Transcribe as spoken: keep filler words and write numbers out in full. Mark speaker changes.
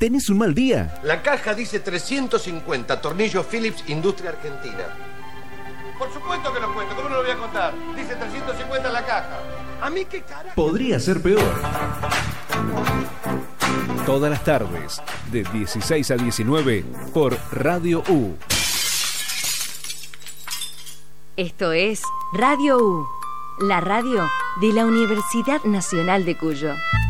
Speaker 1: tenés un mal día.
Speaker 2: La caja dice trescientos cincuenta, tornillos Phillips, Industria Argentina. Por supuesto que lo cuento, ¿cómo no lo voy a contar? Dice trescientos cincuenta en la caja. ¿A mí qué carajo?
Speaker 1: Podría ser peor. Todas las tardes, de dieciséis a diecinueve, por Radio U.
Speaker 3: Esto es Radio U, la radio de la Universidad Nacional de Cuyo.